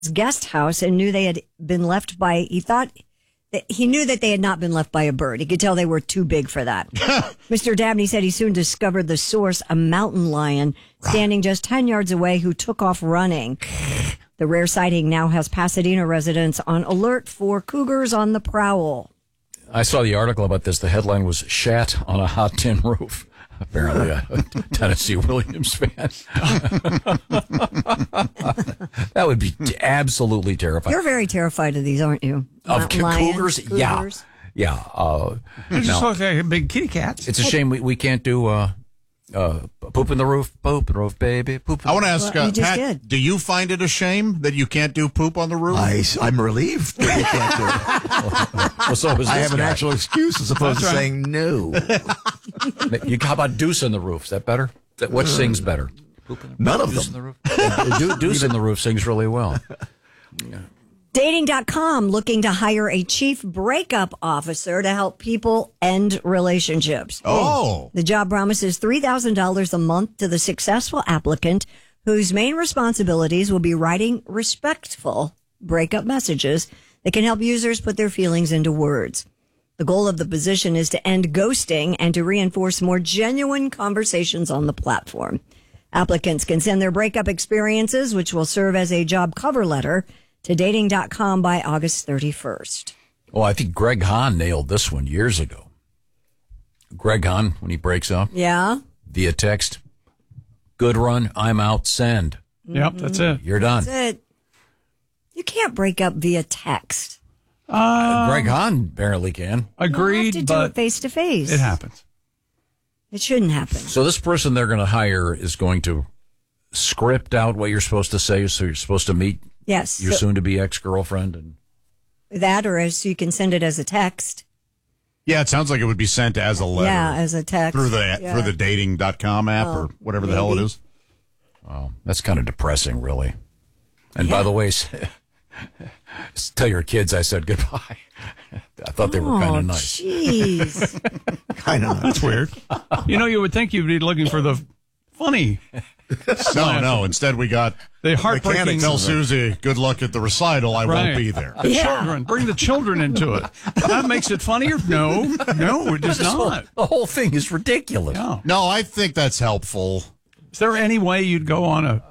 guest house and knew they had been left by, he knew that they had not been left by a bird. He could tell they were too big for that. Mr. Dabney said he soon discovered the source, a mountain lion standing just 10 yards away who took off running. The rare sighting now has Pasadena residents on alert for cougars on the prowl. I saw the article about this. The headline was "Shat on a Hot Tin Roof." Apparently a Tennessee Williams fan. That would be absolutely terrifying. You're very terrified of these, aren't you? Of cougars? Yeah. Yeah. They're just like big kitty cats. It's a shame we can't do poop in the roof, baby. Poop. I want to ask, Well, you just Pat, did. do you find it a shame that you can't do poop on the roof? I'm relieved that you can't do it. Well, so is I this have an guy. actual excuse as opposed to saying no. How about Deuce in the Roof? Is that better? What sings better? Poop in the roof? None of Deuce them. in the Roof? Deuce in the Roof sings really well. Dating.com looking to hire a chief breakup officer to help people end relationships. Oh. The job promises $3,000 a month to the successful applicant whose main responsibilities will be writing respectful breakup messages that can help users put their feelings into words. The goal of the position is to end ghosting and to reinforce more genuine conversations on the platform. Applicants can send their breakup experiences, which will serve as a job cover letter, to Dating.com by August 31st. Oh, I think Greg Hahn nailed this one years ago. Greg Hahn, when he breaks up Yeah? via text, good run, I'm out, send. Yep, that's it. You're done. That's it. You can't break up via text. Greg Hahn apparently can. Agreed, You have to do but it face to face. it happens. It shouldn't happen. So this person they're going to hire is going to script out what you're supposed to say, so you're supposed to meet Yes. your so soon-to-be ex-girlfriend. And that, or as you can send it as a text. Yeah, it sounds like it would be sent as a letter. Yeah, as a text. Through the Yeah. dating.com app or whatever the hell it maybe. is. oh, that's kind of depressing, really. And by the way, tell your kids I said goodbye. I thought they were kind of nice. Jeez. Kind of. That's weird. You would think you'd be looking for the funny, No. Instead, we got the heartbreaking. tell Susie, good luck at the recital. I Right. won't be there. The children. Bring the children into it. That makes it funnier? No, it does not. The whole thing is ridiculous. No. No, I think that's helpful. Is there any way you'd go on a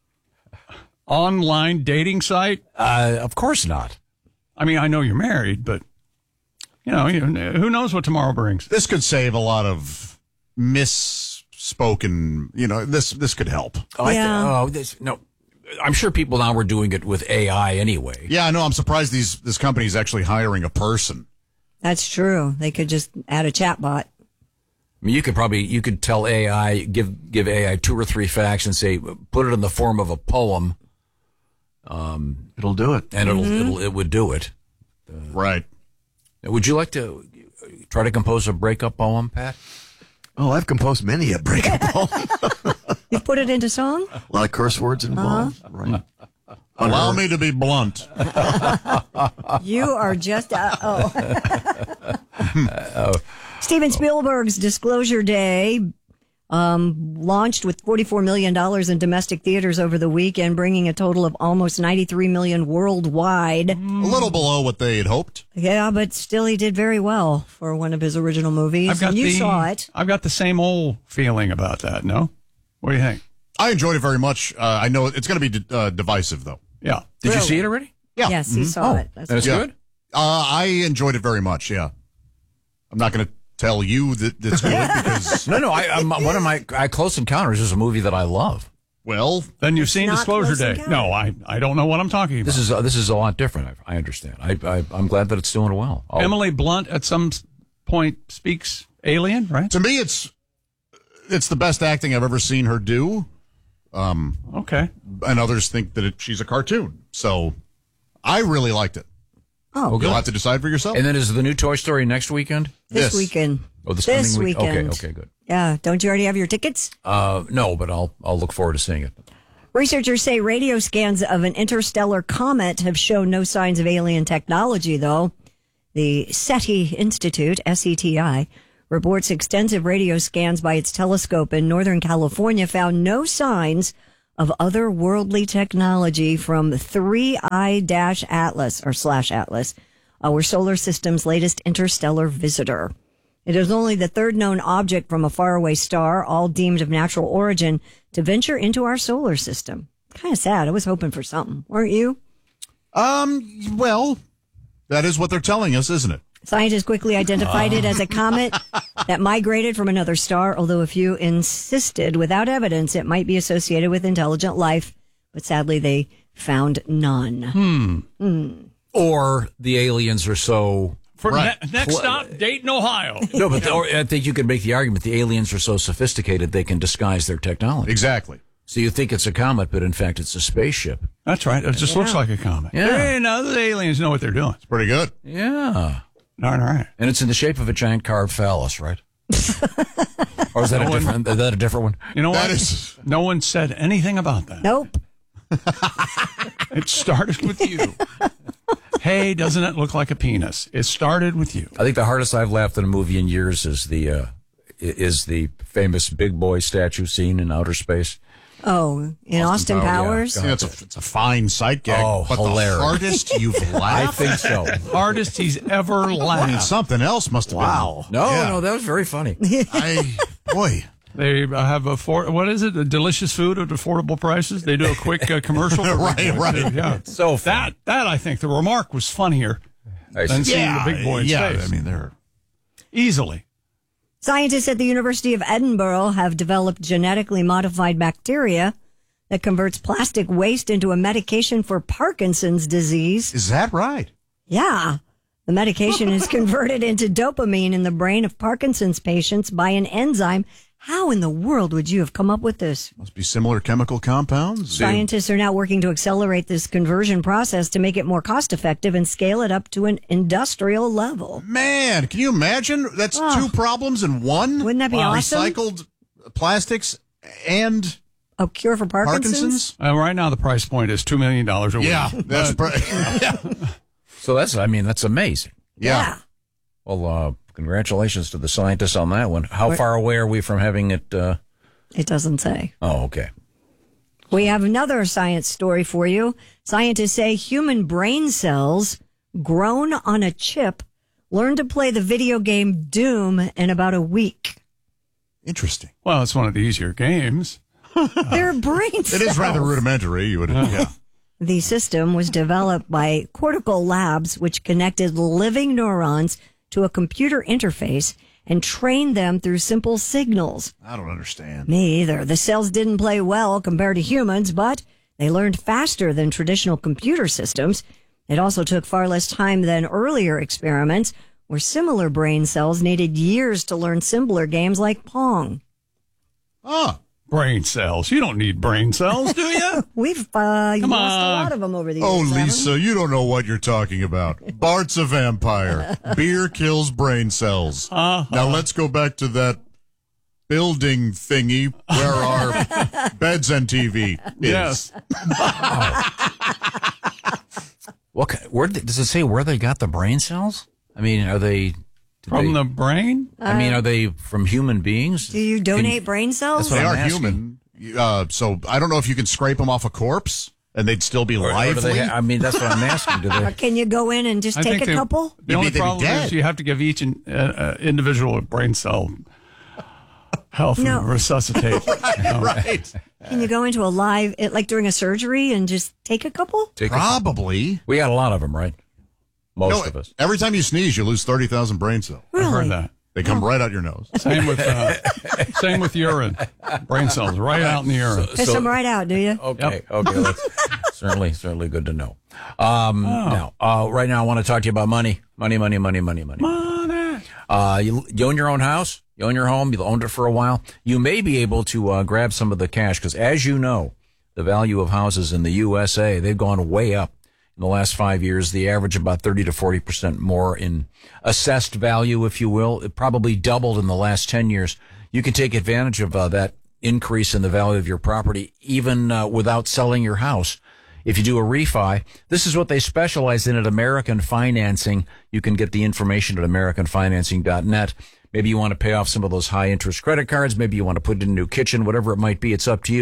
online dating site? Of course not. I mean, I know you're married, but who knows what tomorrow brings? This could save a lot of misspoken, this could help. Yeah. No. I'm sure people now were doing it with AI anyway. Yeah, I know. I'm surprised this company is actually hiring a person. That's true. They could just add a chat bot. I mean, you could tell AI, give AI 2 or 3 facts and say, put it in the form of a poem. It'll do it. And it would do it. Right. Would you like to try to compose a breakup poem, Pat? Oh, I've composed many a breakup poem. You put it into song? A lot of curse words involved. Right. Allow me to be blunt. You are just Steven Spielberg's Disclosure Day launched with $44 million in domestic theaters over the weekend, bringing a total of almost $93 million worldwide. A little below what they had hoped. Yeah, but still he did very well for one of his original movies. And you saw it. I've got the same old feeling about that, no? What do you think? I enjoyed it very much. I know it's going to be divisive, though. Yeah. Did you see it already? Yeah. Yes, he saw it. And it's good? I enjoyed it very much, yeah. I'm not going to tell you that it's good because, No. One of my Close Encounters is a movie that I love. well, Then you've seen not Disclosure Close Day. Encounter. No, I don't know what I'm talking about. This is a lot different. I understand. I'm glad that it's doing well. Emily Blunt at some point speaks alien, right? to me, it's the best acting I've ever seen her do. Okay. And others think that she's a cartoon. So I really liked it. Oh, You'll have to decide for yourself. And then is the new Toy Story next weekend? this This. weekend. Oh, this This coming week? weekend. Okay, good. Yeah, don't you already have your tickets? No, but I'll look forward to seeing it. Researchers say radio scans of an interstellar comet have shown no signs of alien technology, though. The SETI Institute, SETI, reports extensive radio scans by its telescope in Northern California found no signs of otherworldly technology from 3I-Atlas or /Atlas, our solar system's latest interstellar visitor. It is only the third known object from a faraway star, all deemed of natural origin, to venture into our solar system. Kind of sad. I was hoping for something, weren't you? Well, that is what they're telling us, isn't it? Scientists quickly identified it as a comet that migrated from another star, although a few insisted without evidence it might be associated with intelligent life. But sadly, they found none. Or the aliens are so... Next stop, Dayton, Ohio. No, but I think you could make the argument the aliens are so sophisticated they can disguise their technology. Exactly. So you think it's a comet, but in fact it's a spaceship. That's right. It just looks like a comet. Yeah. Hey, now the aliens know what they're doing. It's pretty good. Yeah. All right. And it's in the shape of a giant carved phallus, right? Or is that a different one? You know That what? is- No one said anything about that. Nope. It started with you. Hey, doesn't it look like a penis? It started with you. I think the hardest I've laughed in a movie in years is the famous big boy statue scene in outer space. Oh, in Austin Powers? yeah. Yeah, it's a fine sight gag. Oh, but hilarious. the hardest you've I laughed? think so. Hardest he's ever I mean, laughed. something else must have been. No, that was very funny. Boy. They have what is it? A delicious food at affordable prices. They do a quick commercial. Right. Yeah. So funny. That I think the remark was funnier than seeing the big boy in space. I mean, they're Easily. Scientists at the University of Edinburgh have developed genetically modified bacteria that converts plastic waste into a medication for Parkinson's disease. Is that right? Yeah. The medication is converted into dopamine in the brain of Parkinson's patients by an enzyme. How in the world would you have come up with this? Must be similar chemical compounds. Scientists are now working to accelerate this conversion process to make it more cost effective and scale it up to an industrial level. Man, can you imagine? That's two problems in one. Wouldn't that be awesome? Recycled plastics and A cure for Parkinson's? Right now, the price point is $2 million a week. Yeah, that's So that's amazing. yeah. Well, congratulations to the scientists on that one. How far away are we from having it? It doesn't say. Oh, okay. We have another science story for you. Scientists say human brain cells grown on a chip learn to play the video game Doom in about a week. Interesting. Well, it's one of the easier games. They're brain cells. It is rather rudimentary. You would, yeah. The system was developed by Cortical Labs, which connected living neurons to a computer interface and trained them through simple signals. I don't understand. Me either. The cells didn't play well compared to humans, but they learned faster than traditional computer systems. It also took far less time than earlier experiments, where similar brain cells needed years to learn simpler games like Pong. Oh, Brain cells. You don't need brain cells, do you? We've lost a on. lot of them over the years. oh, haven't Lisa, you don't know what you're talking about. Bart's a vampire. Beer kills brain cells. Now let's go back to that building thingy where our beds and TV is. Yes. Does it say where they got the brain cells? I mean, are they... From the brain? are they from human beings? Do you donate brain cells? That's what They I'm are asking. human. So I don't know if you can scrape them off a corpse and they'd still be Or do lively. they I mean, that's what I'm asking. Do Or they? can you go in and just take a couple? The only they'd be problem dead. is you have to give each individual brain cell health No. and resuscitate. Right. Can you go into a live, like during a surgery, and just take a couple? Probably. We got a lot of them, right? Most No, of us. every time you sneeze, you lose 30,000 brain cells. I heard Really? that. They come right out your nose. Same with urine. Brain cells right out in the urine. Piss them right out, do you? Okay, okay, that's certainly good to know. Now, right now, I want to talk to you about money. Money. You own your own house. You own your home. You owned it for a while. You may be able to grab some of the cash because, as you know, the value of houses in the USA, they've gone way up. In the last 5 years, the average about 30 to 40% more in assessed value, if you will. It probably doubled in the last 10 years. You can take advantage of that increase in the value of your property, even without selling your house. If you do a refi, this is what they specialize in at American Financing. You can get the information at AmericanFinancing.net. Maybe you want to pay off some of those high interest credit cards. Maybe you want to put in a new kitchen, whatever it might be. It's up to you.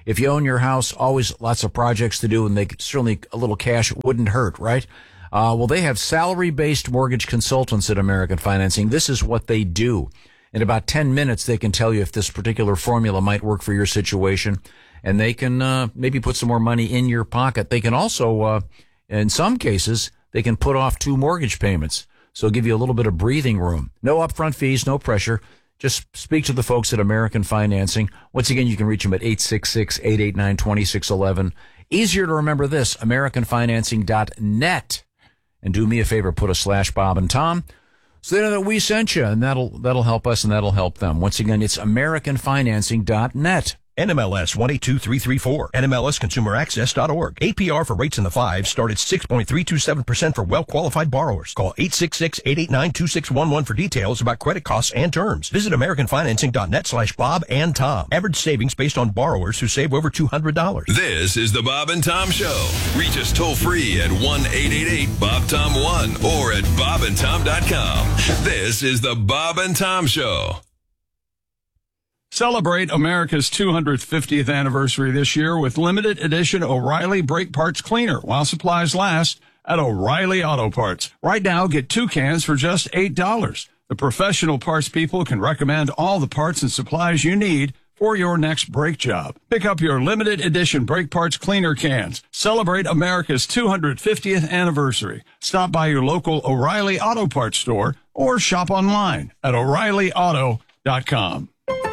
If you own your house, always lots of projects to do, and certainly a little cash wouldn't hurt, right? Well, they have salary-based mortgage consultants at American Financing. This is what they do. In about 10 minutes, they can tell you if this particular formula might work for your situation, and they can maybe put some more money in your pocket. They can also, in some cases, they can put off 2 mortgage payments, so give you a little bit of breathing room. No upfront fees, no pressure. Just speak to the folks at American Financing. Once again, you can reach them at 866-889-2611. Easier to remember this, AmericanFinancing.net. And do me a favor, put a /Bob and Tom, so they know that we sent you, and that'll help us and that'll help them. Once again, it's AmericanFinancing.net. NMLS 122334, NMLSConsumerAccess.org. APR for rates in the 5s start at 6.327% for well-qualified borrowers. Call 866-889-2611 for details about credit costs and terms. Visit AmericanFinancing.net/Bob and Tom. Average savings based on borrowers who save over $200. This is the Bob and Tom Show. Reach us toll free at 1-888-BOB-TOM-1 or at bobandtom.com. This is the Bob and Tom Show. Celebrate America's 250th anniversary this year with limited edition O'Reilly Brake Parts Cleaner while supplies last at O'Reilly Auto Parts. Right now, get 2 cans for just $8. The professional parts people can recommend all the parts and supplies you need for your next brake job. Pick up your limited edition brake parts cleaner cans. Celebrate America's 250th anniversary. Stop by your local O'Reilly Auto Parts store or shop online at O'ReillyAuto.com.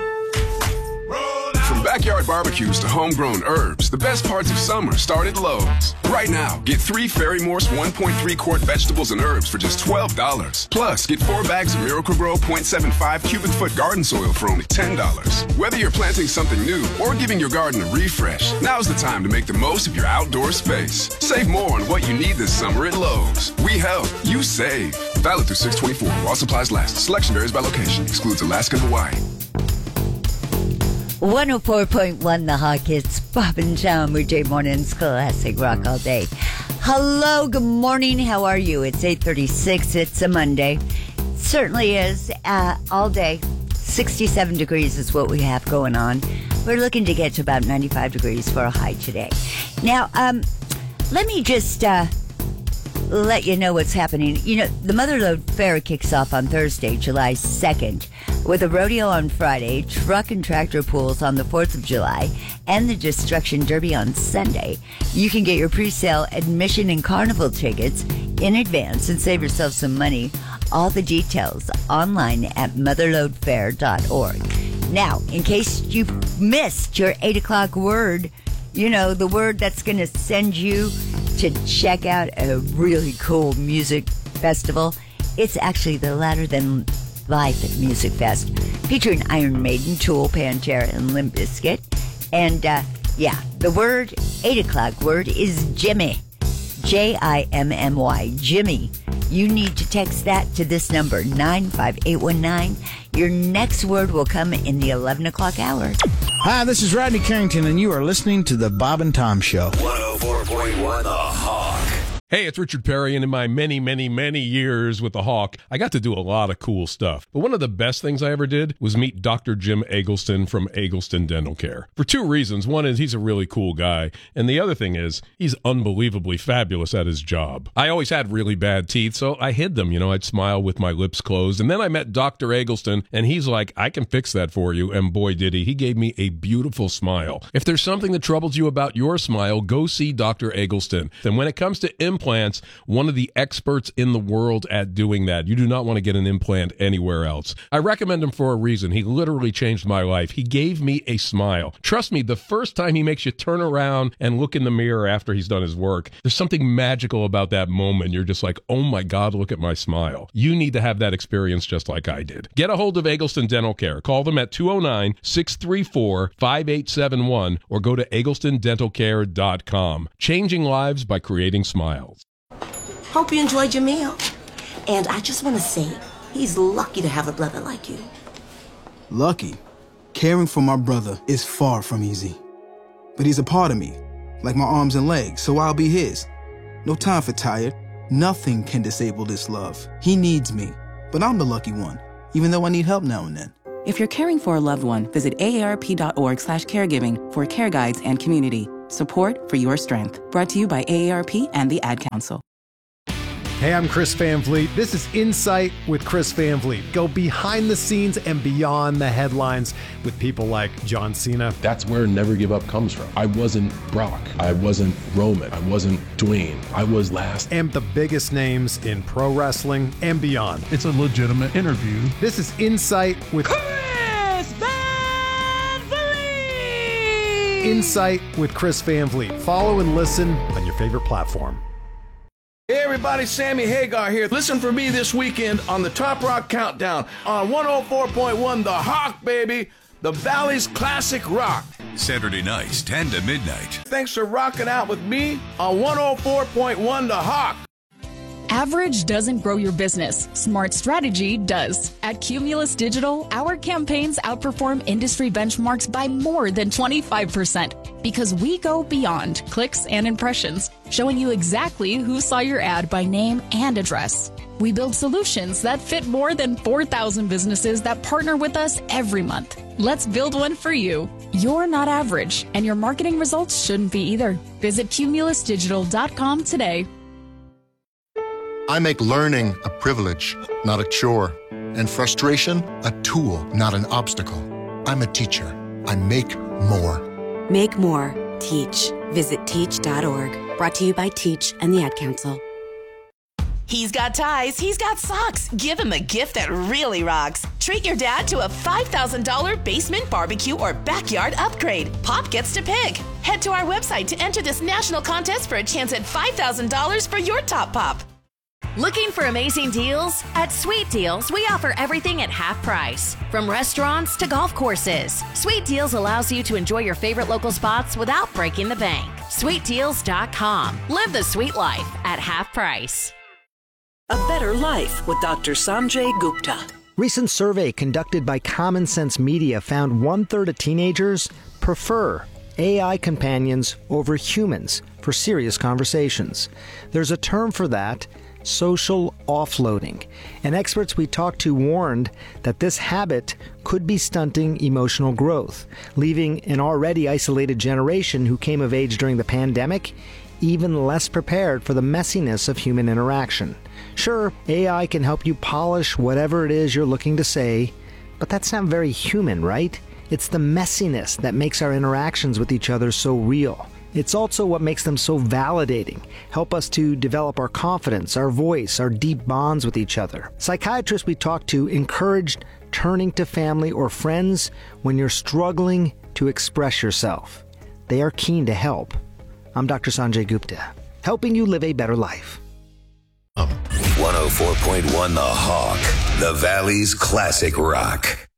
From backyard barbecues to homegrown herbs, the best parts of summer start at Lowe's. Right now, get 3 Fairy Morse 1.3 quart vegetables and herbs for just $12. Plus, get 4 bags of Miracle-Gro 0.75 cubic foot garden soil for only $10. Whether you're planting something new or giving your garden a refresh, now's the time to make the most of your outdoor space. Save more on what you need this summer at Lowe's. We help, you save. Valid through 6/24 while supplies last. Selection varies by location. Excludes Alaska and Hawaii. 104.1 The Hawk. It's Bob and Tom, weekday mornings, classic rock all day. Hello, good morning. How are you? It's 8:36. It's a Monday. Certainly is all day. 67 degrees is what we have going on. We're looking to get to about 95 degrees for a high today. Now, let me just let you know what's happening. You know, the Motherlode Fair kicks off on Thursday, July 2nd, with a rodeo on Friday, truck and tractor pulls on the 4th of July, and the Destruction Derby on Sunday. You can get your pre-sale admission and carnival tickets in advance and save yourself some money. All the details online at motherlodefair.org. Now, in case you missed your 8 o'clock word, you know, the word that's going to send you to check out a really cool music festival, it's actually the Louder Than Life Music Fest, featuring Iron Maiden, Tool, Pantera, and Limp Bizkit. And, the word, 8 o'clock word, is Jimmy. Jimmy. Jimmy. You need to text that to this number, 95819. Your next word will come in the 11 o'clock hour. Hi, this is Rodney Carrington, and you are listening to The Bob and Tom Show. 104.1 The Hawk. Hey, it's Richard Perry, and in my many, many, many years with the Hawk, I got to do a lot of cool stuff. But one of the best things I ever did was meet Dr. Jim Eggleston from Eggleston Dental Care. For 2 reasons. One is he's a really cool guy, and the other thing is he's unbelievably fabulous at his job. I always had really bad teeth, so I hid them. You know, I'd smile with my lips closed. And then I met Dr. Eggleston, and he's like, I can fix that for you. And boy, did he. He gave me a beautiful smile. If there's something that troubles you about your smile, go see Dr. Eggleston. And when it comes to implants, one of the experts in the world at doing that. You do not want to get an implant anywhere else. I recommend him for a reason. He literally changed my life. He gave me a smile. Trust me, the first time he makes you turn around and look in the mirror after he's done his work, there's something magical about that moment. You're just like, oh my God, look at my smile. You need to have that experience just like I did. Get a hold of Eggleston Dental Care. Call them at 209-634-5871 or go to egglestondentalcare.com. Changing lives by creating smiles. Hope you enjoyed your meal. And I just want to say, he's lucky to have a brother like you. Lucky? Caring for my brother is far from easy. But he's a part of me, like my arms and legs, so I'll be his. No time for tired. Nothing can disable this love. He needs me, but I'm the lucky one, even though I need help now and then. If you're caring for a loved one, visit aarp.org/caregiving for care guides and community. Support for your strength. Brought to you by AARP and the Ad Council. Hey, I'm Chris Van Vliet. This is Insight with Chris Van Vliet. Go behind the scenes and beyond the headlines with people like John Cena. That's where Never Give Up comes from. I wasn't Brock. I wasn't Roman. I wasn't Dwayne. I was last. And the biggest names in pro wrestling and beyond. It's a legitimate interview. This is Insight with Chris Van Vliet. Insight with Chris Van Vliet. Follow and listen on your favorite platform. Hey everybody, Sammy Hagar here. Listen for me this weekend on the Top Rock Countdown on 104.1 The Hawk, baby. The Valley's classic rock. Saturday nights, 10 to midnight. Thanks for rocking out with me on 104.1 The Hawk. Average doesn't grow your business. Smart strategy does. At Cumulus Digital, our campaigns outperform industry benchmarks by more than 25% because we go beyond clicks and impressions, showing you exactly who saw your ad by name and address. We build solutions that fit more than 4,000 businesses that partner with us every month. Let's build one for you. You're not average, and your marketing results shouldn't be either. Visit cumulusdigital.com today. I make learning a privilege, not a chore, and frustration a tool, not an obstacle. I'm a teacher. I make more. Make more. Teach. Visit teach.org. Brought to you by Teach and the Ad Council. He's got ties, he's got socks. Give him a gift that really rocks. Treat your dad to a $5,000 basement barbecue or backyard upgrade. Pop gets to pick. Head to our website to enter this national contest for a chance at $5,000 for your top pop. Looking for amazing deals? At Sweet Deals, we offer everything at half price. From restaurants to golf courses, Sweet Deals allows you to enjoy your favorite local spots without breaking the bank. SweetDeals.com. Live the sweet life at half price. A Better Life with Dr. Sanjay Gupta. Recent survey conducted by Common Sense Media found 1/3 of teenagers prefer AI companions over humans for serious conversations. There's a term for that: social offloading. And experts we talked to warned that this habit could be stunting emotional growth, leaving an already isolated generation who came of age during the pandemic even less prepared for the messiness of human interaction. Sure, AI can help you polish whatever it is you're looking to say, but that's not very human, right? It's the messiness that makes our interactions with each other so real. It's also what makes them so validating, help us to develop our confidence, our voice, our deep bonds with each other. Psychiatrists we talked to encouraged turning to family or friends when you're struggling to express yourself. They are keen to help. I'm Dr. Sanjay Gupta, helping you live a better life. 104.1 The Hawk, the Valley's classic rock.